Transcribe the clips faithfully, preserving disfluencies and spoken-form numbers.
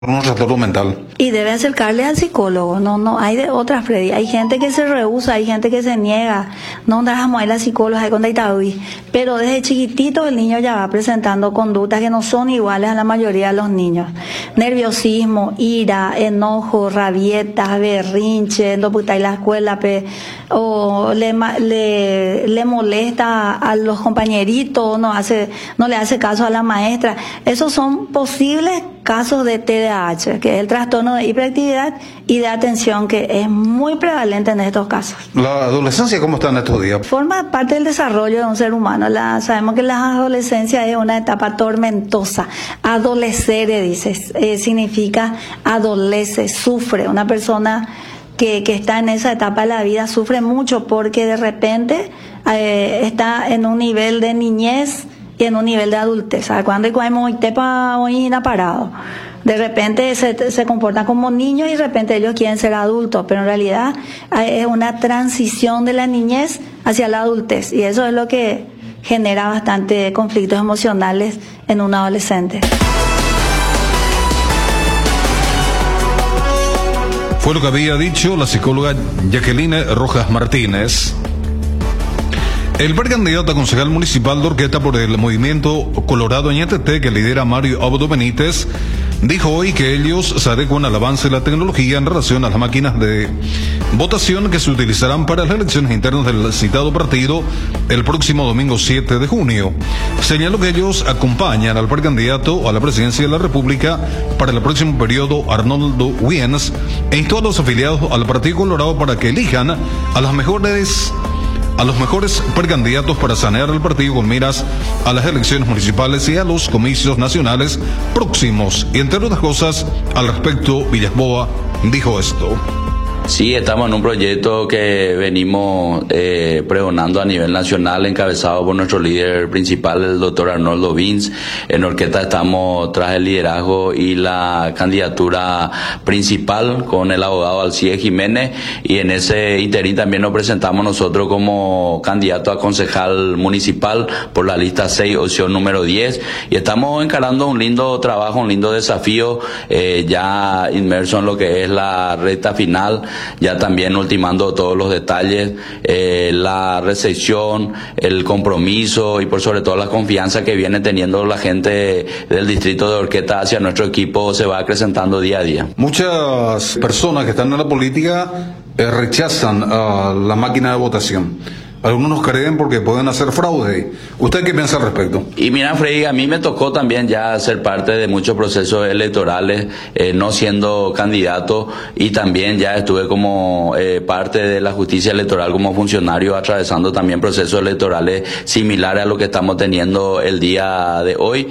un trastorno mental. Y debe acercarle al psicólogo, no, no, hay de otras, Freddy. Hay gente que se rehúsa, hay gente que se niega, no dejamos a la psicóloga con Daitaui. Pero desde chiquitito el niño ya va presentando conductas que no son iguales a la mayoría de los niños. Nerviosismo, ira, enojo, rabietas, berrinche, no puta en la escuela, pe, o le, le, le molesta a los compañeritos, no hace, no le hace caso a la maestra. Esos son posibles casos de T D A H, que es el trastorno de hiperactividad y de atención, que es muy prevalente en estos casos. ¿La adolescencia cómo está en estos días? Forma parte del desarrollo de un ser humano. La, sabemos que la adolescencia es una etapa tormentosa. Adolecere, dices, eh, significa adolece, sufre. Una persona que, que está en esa etapa de la vida sufre mucho porque de repente eh, está en un nivel de niñez y en un nivel de adultez. Cuando hay tepa hoy inaparado, de repente se, se comportan como niños y de repente ellos quieren ser adultos, pero en realidad es una transición de la niñez hacia la adultez, y eso es lo que genera bastante conflictos emocionales en un adolescente. Fue lo que había dicho la psicóloga Jacqueline Rojas Martínez. El precandidato a concejal municipal de Orqueta por el movimiento Colorado Ñ T T, que lidera Mario Abdo Benítez, dijo hoy que ellos se adecuan al avance de la tecnología en relación a las máquinas de votación que se utilizarán para las elecciones internas del citado partido el próximo domingo siete de junio. Señaló que ellos acompañan al precandidato a la presidencia de la República para el próximo periodo, Arnoldo Wiens, e instó a los afiliados al Partido Colorado para que elijan a las mejores a los mejores precandidatos para sanear el partido con miras a las elecciones municipales y a los comicios nacionales próximos. Y entre otras cosas, al respecto, Villasboa dijo esto. Sí, estamos en un proyecto que venimos eh, pregonando a nivel nacional, encabezado por nuestro líder principal, el doctor Arnoldo Wiens. En Orqueta estamos tras el liderazgo y la candidatura principal con el abogado Alcides Jiménez, y en ese interín también nos presentamos nosotros como candidato a concejal municipal por la lista seis, opción número diez, y estamos encarando un lindo trabajo, un lindo desafío, eh, ya inmerso en lo que es la recta final, ya también ultimando todos los detalles, eh, la recepción, el compromiso y por sobre todo la confianza que viene teniendo la gente del distrito de Orqueta hacia nuestro equipo se va acrecentando día a día. Muchas personas que están en la política eh, rechazan uh, la máquina de votación. Algunos nos creen porque pueden hacer fraude. ¿Usted qué piensa al respecto? Y mira, Freddy, a mí me tocó también ya ser parte de muchos procesos electorales, eh, no siendo candidato, y también ya estuve como eh, parte de la justicia electoral como funcionario, atravesando también procesos electorales similares a lo que estamos teniendo el día de hoy.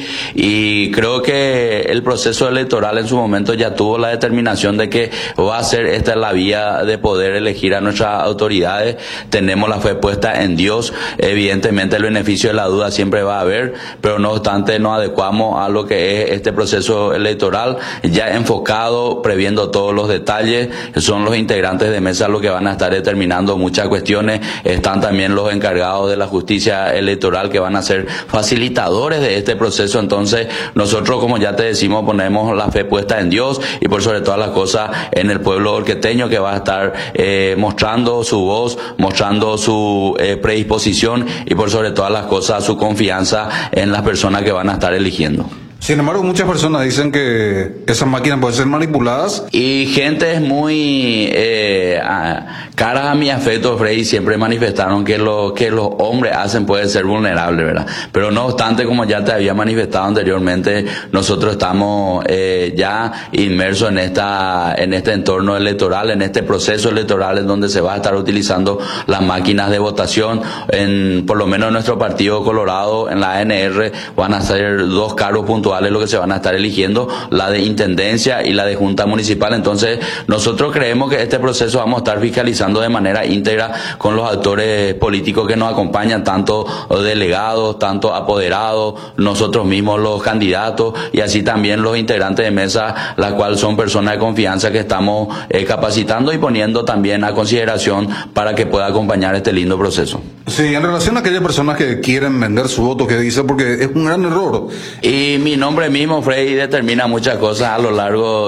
Y creo que el proceso electoral en su momento ya tuvo la determinación de que va a ser esta la vía de poder elegir a nuestras autoridades. Tenemos la fe puesta en Dios. Evidentemente el beneficio de la duda siempre va a haber, pero no obstante nos adecuamos a lo que es este proceso electoral, ya enfocado, previendo todos los detalles. Son los integrantes de mesa los que van a estar determinando muchas cuestiones. Están también los encargados de la justicia electoral que van a ser facilitadores de este proceso. Entonces nosotros, como ya te decimos, ponemos la fe puesta en Dios y por sobre todas las cosas en el pueblo orqueteño, que va a estar eh, mostrando su voz, mostrando su Eh, predisposición y por sobre todas las cosas su confianza en las personas que van a estar eligiendo. Sin embargo, muchas personas dicen que esas máquinas pueden ser manipuladas. Y gente es muy eh, a, cara a mi afecto, Freddy, siempre manifestaron que lo que los hombres hacen puede ser vulnerable, ¿verdad? Pero no obstante, como ya te había manifestado anteriormente, nosotros estamos eh, ya inmersos en esta en este entorno electoral, en este proceso electoral en donde se va a estar utilizando las máquinas de votación. En por lo menos en nuestro partido Colorado, en la A N R, van a ser dos cargos puntuales lo que se van a estar eligiendo, la de intendencia y la de junta municipal. Entonces nosotros creemos que este proceso vamos a estar fiscalizando de manera íntegra con los actores políticos que nos acompañan, tanto delegados, tanto apoderados, nosotros mismos los candidatos y así también los integrantes de mesa, la cual son personas de confianza que estamos eh, capacitando y poniendo también a consideración para que pueda acompañar este lindo proceso. Sí, en relación a aquellas personas que quieren vender su voto, que dice, porque es un gran error. Y mira, nombre mismo, Freddy, determina muchas cosas a lo largo